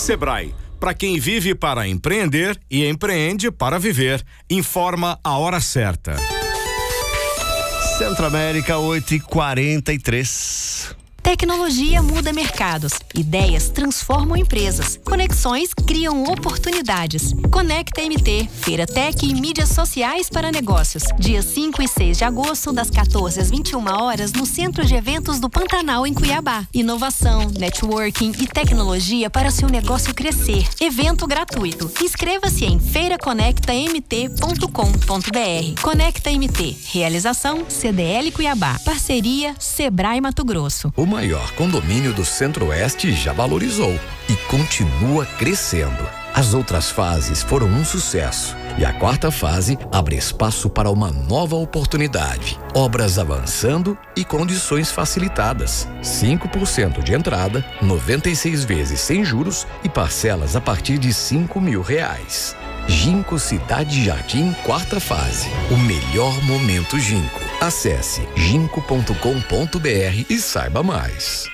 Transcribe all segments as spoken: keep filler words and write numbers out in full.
Sebrae, para quem vive para empreender e empreende para viver. Informa a hora certa. Centro América, oito e quarenta e três. Tecnologia muda mercados, ideias transformam empresas, conexões criam oportunidades. Conecta M T, Feira Tech e mídias sociais para negócios. Dias cinco e seis de agosto, das quatorze às vinte e uma horas, no Centro de Eventos do Pantanal, em Cuiabá. Inovação, networking e tecnologia para seu negócio crescer. Evento gratuito. Inscreva-se em feira conecta m t ponto com ponto b r. Conecta M T. Realização C D L Cuiabá. Parceria Sebrae Mato Grosso. O maior condomínio do Centro-Oeste já valorizou e continua crescendo. As outras fases foram um sucesso e a quarta fase abre espaço para uma nova oportunidade. Obras avançando e condições facilitadas. cinco por cento de entrada, noventa e seis vezes sem juros e parcelas a partir de cinco mil reais. Ginco Cidade Jardim, quarta fase. O melhor momento Ginco. Acesse ginco ponto com ponto b r e saiba mais.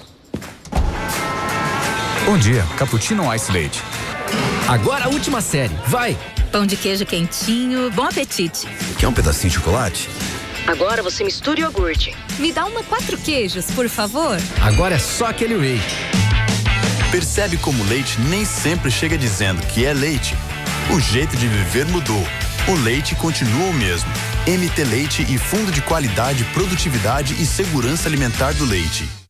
Bom dia, cappuccino ou ice latte? Agora a última série, vai! Pão de queijo quentinho, bom apetite. Quer um pedacinho de chocolate? Agora você mistura o iogurte. Me dá uma quatro queijos, por favor. Agora é só aquele whey. Percebe como o leite nem sempre chega dizendo que é leite? O jeito de viver mudou. O leite continua o mesmo. M T Leite e Fundo de Qualidade, Produtividade e Segurança Alimentar do Leite.